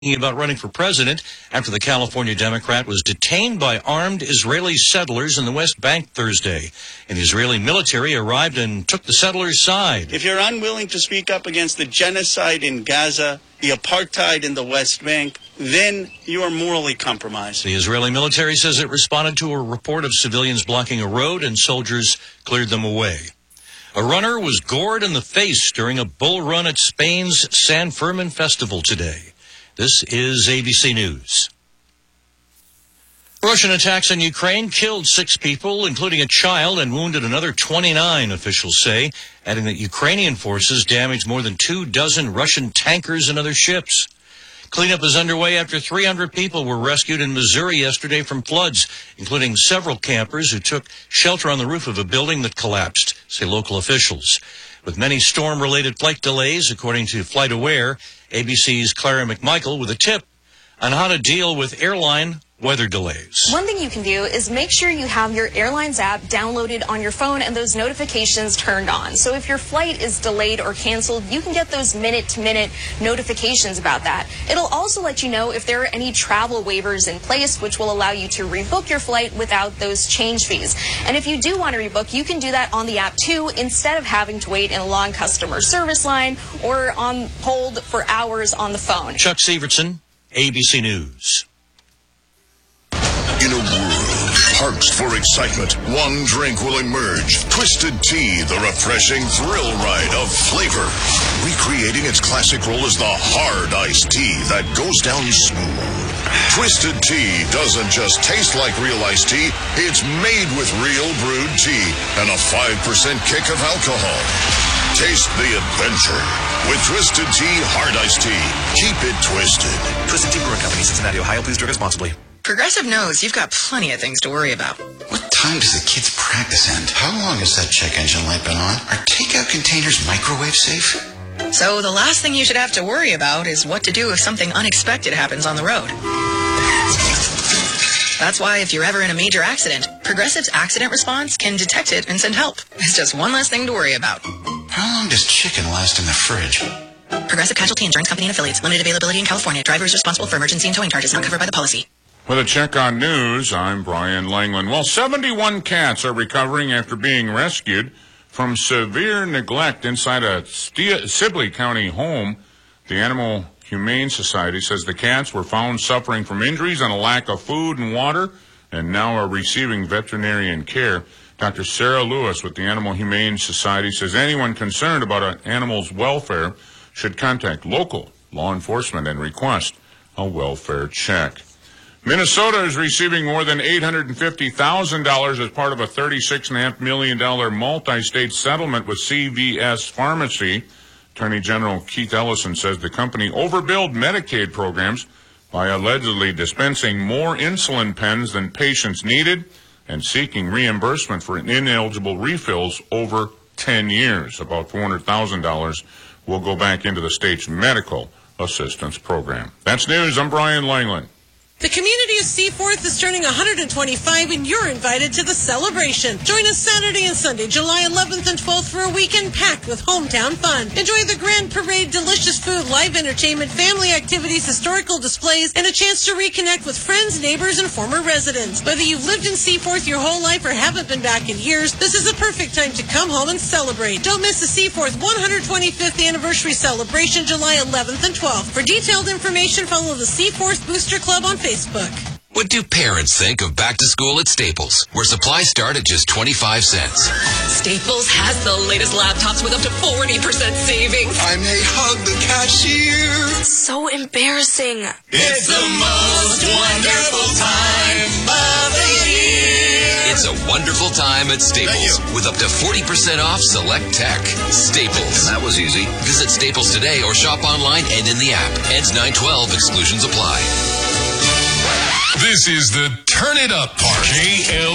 about running for president after the California Democrat was detained by armed Israeli settlers in the West Bank Thursday. An Israeli military arrived and took the settlers' side. If you're unwilling to speak up against the genocide in Gaza, the apartheid in the West Bank, then you are morally compromised. The Israeli military says it responded to a report of civilians blocking a road and soldiers cleared them away. A runner was gored in the face during a bull run at Spain's San Fermin Festival today. This is ABC News. Russian attacks in Ukraine killed 6 people, including a child, and wounded another 29, officials say, adding that Ukrainian forces damaged more than 24 Russian tankers and other ships. Cleanup is underway after 300 people were rescued in Missouri yesterday from floods, including several campers who took shelter on the roof of a building that collapsed, say local officials. With many storm-related flight delays, according to FlightAware, ABC's Clara McMichael with a tip on how to deal with airline weather delays. One thing you can do is make sure you have your airlines app downloaded on your phone and those notifications turned on. So if your flight is delayed or canceled, you can get those minute-to-minute notifications about that. It'll also let you know if there are any travel waivers in place, which will allow you to rebook your flight without those change fees. And if you do want to rebook, you can do that on the app too, instead of having to wait in a long customer service line or on hold for hours on the phone. Chuck Sievertson, ABC News. In a world parched for excitement, one drink will emerge. Twisted Tea, the refreshing thrill ride of flavor. Recreating its classic role as the hard iced tea that goes down smooth. Twisted Tea doesn't just taste like real iced tea, it's made with real brewed tea and a 5% kick of alcohol. Taste the adventure with Twisted Tea Hard Iced Tea. Keep it twisted. Twisted Tea Brewing Company, Cincinnati, Ohio. Please drink responsibly. Progressive knows you've got plenty of things to worry about. What time does the kids' practice end? How long has that check engine light been on? Are takeout containers microwave safe? So the last thing you should have to worry about is what to do if something unexpected happens on the road. That's why if you're ever in a major accident, Progressive's accident response can detect it and send help. It's just one less thing to worry about. How long does chicken last in the fridge? Progressive Casualty Insurance Company and Affiliates. Limited availability in California. Driver is responsible for emergency and towing charges not covered by the policy. With a check on news, I'm Brian Langland. Well, 71 cats are recovering after being rescued from severe neglect inside a Sibley County home. The Animal Humane Society says the cats were found suffering from injuries and a lack of food and water and now are receiving veterinarian care. Dr. Sarah Lewis with the Animal Humane Society says anyone concerned about an animal's welfare should contact local law enforcement and request a welfare check. Minnesota is receiving more than $850,000 as part of a $36.5 million multi-state settlement with CVS Pharmacy. Attorney General Keith Ellison says the company overbilled Medicaid programs by allegedly dispensing more insulin pens than patients needed and seeking reimbursement for ineligible refills over 10 years. About $400,000 will go back into the state's medical assistance program. That's news. I'm Brian Langland. The community of Seaforth is turning 125, and you're invited to the celebration. Join us Saturday and Sunday, July 11th and 12th for a weekend packed with hometown fun. Enjoy the grand parade, delicious food, live entertainment, family activities, historical displays, and a chance to reconnect with friends, neighbors, and former residents. Whether you've lived in Seaforth your whole life or haven't been back in years, this is a perfect time to come home and celebrate. Don't miss the Seaforth 125th anniversary celebration, July 11th and 12th. For detailed information, follow the Seaforth Booster Club on Facebook. What do parents think of back to school at Staples, where supplies start at just 25 cents? Staples has the latest laptops with up to 40% savings. I may hug the cashier. It's so embarrassing. It's the most wonderful time of the year. It's a wonderful time at Staples with up to 40% off select tech. Staples. That was easy. Visit Staples today or shop online and in the app. Ends 9/12. Exclusions apply. This is the Turn It Up Part.